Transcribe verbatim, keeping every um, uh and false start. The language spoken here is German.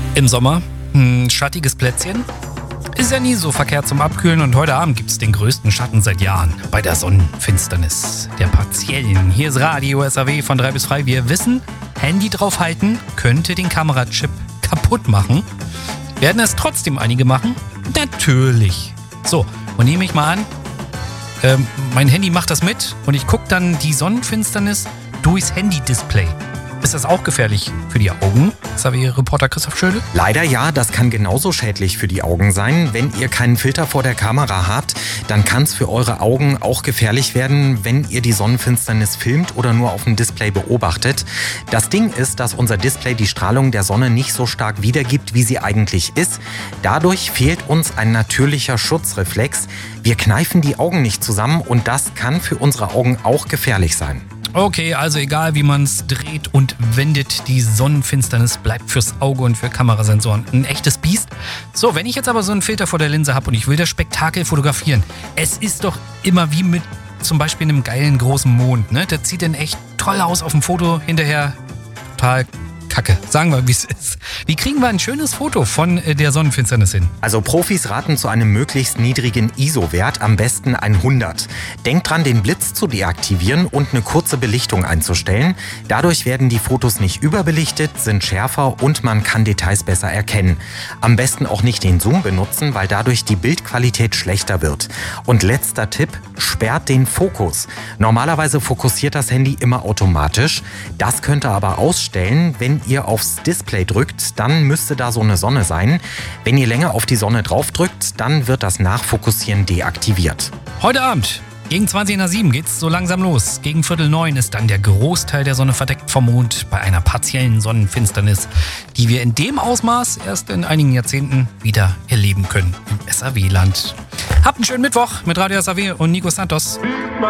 Im Sommer ein schattiges Plätzchen. Ist ja nie so verkehrt zum Abkühlen und heute Abend gibt es den größten Schatten seit Jahren bei der Sonnenfinsternis, der partiellen. Hier ist Radio S A W von drei bis frei. Wir wissen, Handy draufhalten könnte den Kamerachip kaputt machen. Werden es trotzdem einige machen? Natürlich. So, und nehme ich mal an, ähm, mein Handy macht das mit und ich gucke dann die Sonnenfinsternis durchs Handy-Display. Ist das auch gefährlich für die Augen? S A W-Reporter Christoph Schöde? Leider ja, das kann genauso schädlich für die Augen sein. Wenn ihr keinen Filter vor der Kamera habt, dann kann es für eure Augen auch gefährlich werden, wenn ihr die Sonnenfinsternis filmt oder nur auf dem Display beobachtet. Das Ding ist, dass unser Display die Strahlung der Sonne nicht so stark wiedergibt, wie sie eigentlich ist. Dadurch fehlt uns ein natürlicher Schutzreflex. Wir kneifen die Augen nicht zusammen und das kann für unsere Augen auch gefährlich sein. Okay, also egal wie man es dreht und wendet, die Sonnenfinsternis bleibt fürs Auge und für Kamerasensoren ein echtes Biest. So, wenn ich jetzt aber so einen Filter vor der Linse habe und ich will das Spektakel fotografieren, es ist doch immer wie mit zum Beispiel einem geilen großen Mond, ne? Das sieht dann echt toll aus auf dem Foto, hinterher total kacke. Sagen wir, wie es ist. Wie kriegen wir ein schönes Foto von der Sonnenfinsternis hin? Also Profis raten zu einem möglichst niedrigen I S O-Wert, am besten hundert. Denkt dran, den Blitz zu deaktivieren und eine kurze Belichtung einzustellen. Dadurch werden die Fotos nicht überbelichtet, sind schärfer und man kann Details besser erkennen. Am besten auch nicht den Zoom benutzen, weil dadurch die Bildqualität schlechter wird. Und letzter Tipp, sperrt den Fokus. Normalerweise fokussiert das Handy immer automatisch. Das könnt ihr aber ausstellen, wenn ihr aufs Display drückt, dann müsste da so eine Sonne sein. Wenn ihr länger auf die Sonne draufdrückt, dann wird das Nachfokussieren deaktiviert. Heute Abend gegen zwanzig nach sieben geht's so langsam los. Gegen Viertel neun ist dann der Großteil der Sonne verdeckt vom Mond bei einer partiellen Sonnenfinsternis, die wir in dem Ausmaß erst in einigen Jahrzehnten wieder erleben können im S A W-Land. Habt einen schönen Mittwoch mit Radio S A W und Nico Santos.